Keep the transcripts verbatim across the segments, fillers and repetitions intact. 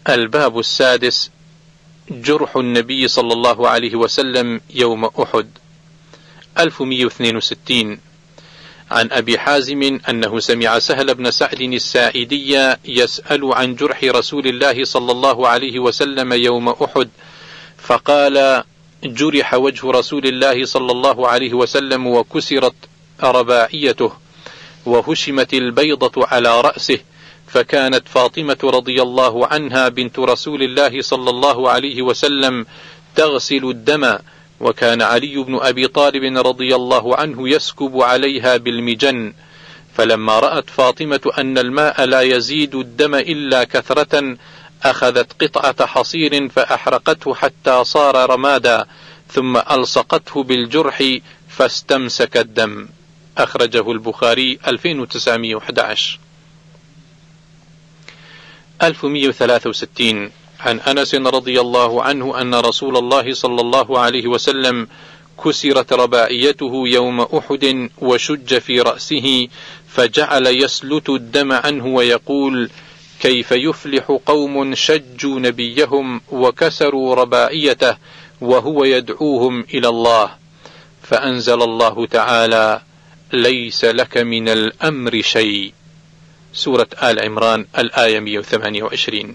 الباب السادس: جرح النبي صلى الله عليه وسلم يوم أحد. ألف ومئة واثنين وستين. عن أبي حازم أنه سمع سهل بن سعد الساعدي يسأل عن جرح رسول الله صلى الله عليه وسلم يوم أحد، فقال: جرح وجه رسول الله صلى الله عليه وسلم وكسرت رباعيته وهشمت البيضة على رأسه، فكانت فاطمة رضي الله عنها بنت رسول الله صلى الله عليه وسلم تغسل الدم، وكان علي بن أبي طالب رضي الله عنه يسكب عليها بالمجن، فلما رأت فاطمة أن الماء لا يزيد الدم إلا كثرة أخذت قطعة حصير فأحرقته حتى صار رمادا، ثم ألصقته بالجرح فاستمسك الدم. أخرجه البخاري ألفين وتسعمئة وأحد عشر. ألف ومئة وثلاثة وستين. عن أنس رضي الله عنه أن رسول الله صلى الله عليه وسلم كسرت رباعيته يوم أحد وشج في رأسه، فجعل يسلت الدم عنه ويقول: كيف يفلح قوم شجوا نبيهم وكسروا رباعيته وهو يدعوهم إلى الله، فأنزل الله تعالى: ليس لك من الأمر شيء. سورة آل عمران الآية مئة وثمانية وعشرين.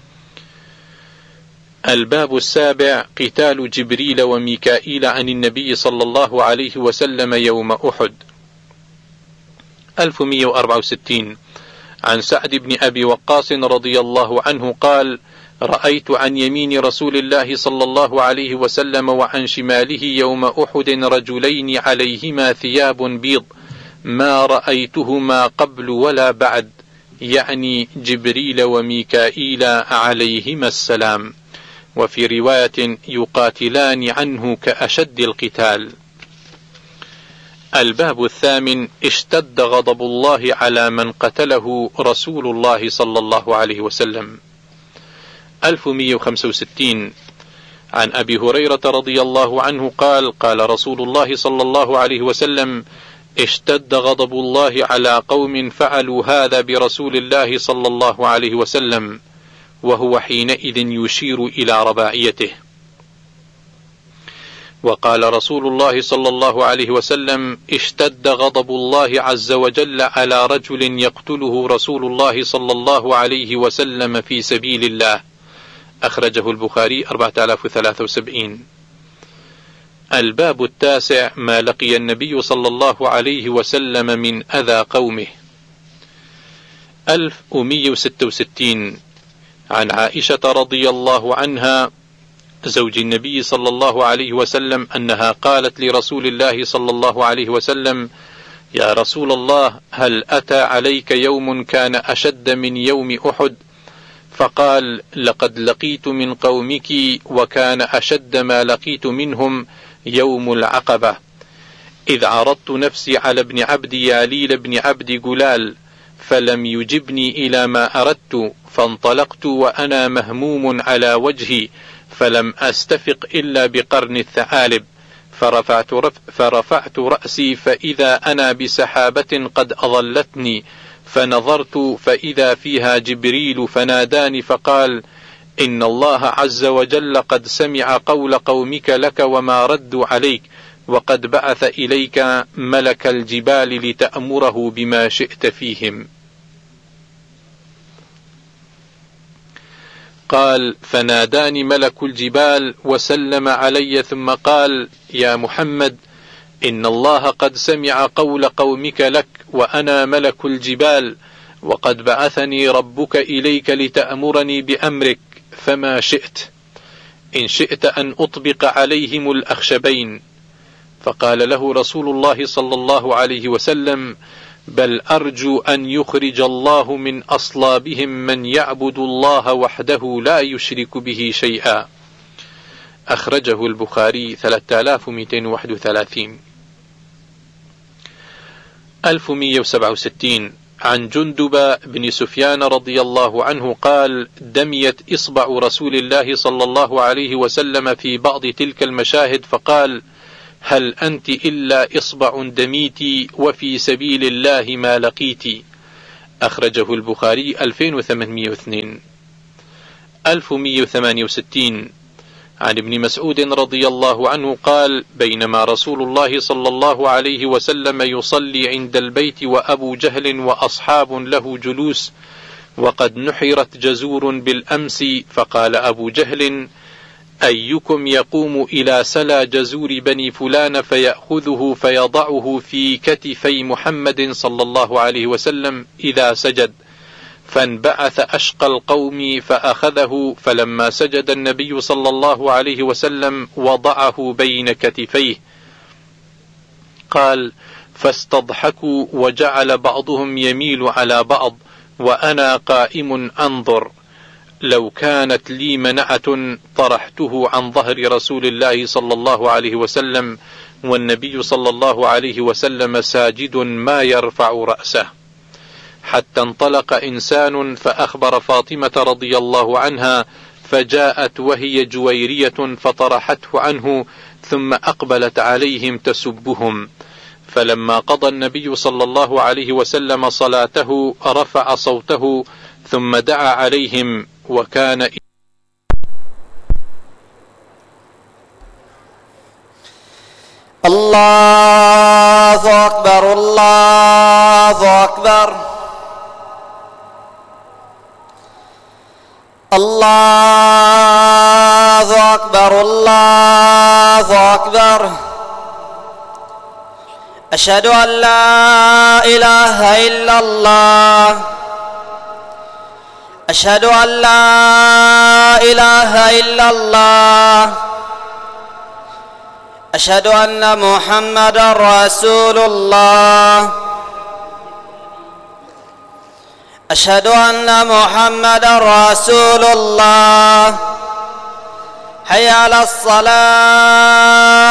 الباب السابع: قتال جبريل وميكائيل عن النبي صلى الله عليه وسلم يوم أحد. ألف ومئة وأربعة وستين. عن سعد بن أبي وقاص رضي الله عنه قال: رأيت عن يمين رسول الله صلى الله عليه وسلم وعن شماله يوم أحد رجلين عليهما ثياب بيض ما رأيتهما قبل ولا بعد، يعني جبريل وميكائيل عليهما السلام، وفي رواية يقاتلان عنه كأشد القتال. الباب الثامن: اشتد غضب الله على من قتله رسول الله صلى الله عليه وسلم. ألف ومئة وخمسة وستين. عن أبي هريرة رضي الله عنه قال: قال رسول الله صلى الله عليه وسلم: اشتد غضب الله على قوم فعلوا هذا برسول الله صلى الله عليه وسلم، وهو حينئذ يشير إلى رباعيته. وقال رسول الله صلى الله عليه وسلم: اشتد غضب الله عز وجل على رجل يقتله رسول الله صلى الله عليه وسلم في سبيل الله. أخرجه البخاري أربعة آلاف وثلاثة وسبعين. الباب التاسع: ما لقي النبي صلى الله عليه وسلم من أذى قومه. ألف ومئة وستة وستين. عن عائشة رضي الله عنها زوج النبي صلى الله عليه وسلم أنها قالت لرسول الله صلى الله عليه وسلم: يا رسول الله، هل أتى عليك يوم كان أشد من يوم أحد؟ فقال: لقد لقيت من قومك وكان أشد ما لقيت منهم يوم العقبة، إذ عرضت نفسي على ابن عبد ياليل بن عبد جلال فلم يجبني إلى ما أردت، فانطلقت وأنا مهموم على وجهي، فلم أستفق إلا بقرن الثعالب، فرفعت, رف فرفعت رأسي فإذا أنا بسحابة قد أظلتني، فنظرت فإذا فيها جبريل فناداني فقال: إن الله عز وجل قد سمع قول قومك لك وما ردوا عليك، وقد بعث إليك ملك الجبال لتأمره بما شئت فيهم. قال: فناداني ملك الجبال وسلم علي ثم قال: يا محمد، إن الله قد سمع قول قومك لك وأنا ملك الجبال، وقد بعثني ربك إليك لتأمرني بأمرك، فما شئت؟ إن شئت أن أطبق عليهم الأخشبين. فقال له رسول الله صلى الله عليه وسلم: بل أرجو أن يخرج الله من أصلابهم من يعبد الله وحده لا يشرك به شيئا. أخرجه البخاري ثلاثة آلاف ومئتين وواحد وثلاثين. ألف ومئة وسبعة وستين. عن جندب بن سفيان رضي الله عنه قال: دميت إصبع رسول الله صلى الله عليه وسلم في بعض تلك المشاهد، فقال: هل أنت إلا إصبع دميتي وفي سبيل الله ما لقيتي. أخرجه البخاري ألفين وثمانمئة واثنين. ألف ومئة وثمانية وستين. عن ابن مسعود رضي الله عنه قال: بينما رسول الله صلى الله عليه وسلم يصلي عند البيت وأبو جهل وأصحاب له جلوس وقد نحرت جزور بالأمس، فقال أبو جهل: أيكم يقوم إلى سلا جزور بني فلان فيأخذه فيضعه في كتفي محمد صلى الله عليه وسلم إذا سجد؟ فانبعث أشقى القوم فأخذه، فلما سجد النبي صلى الله عليه وسلم وضعه بين كتفيه. قال: فاستضحكوا وجعل بعضهم يميل على بعض وأنا قائم أنظر، لو كانت لي منعة طرحته عن ظهر رسول الله صلى الله عليه وسلم والنبي صلى الله عليه وسلم ساجد ما يرفع رأسه. حتى انطلق إنسان فأخبر فاطمة رضي الله عنها، فجاءت وهي جويرية فطرحته عنه، ثم أقبلت عليهم تسبهم. فلما قضى النبي صلى الله عليه وسلم صلاته رفع صوته ثم دعا عليهم، وكان الله أكبر الله أكبر الله أكبر الله أكبر. أشهد أن لا إله إلا الله، أشهد أن لا إله إلا الله، أشهد أن محمدا رسول الله، أشهد أن محمدا رسول الله. حي على الصلاة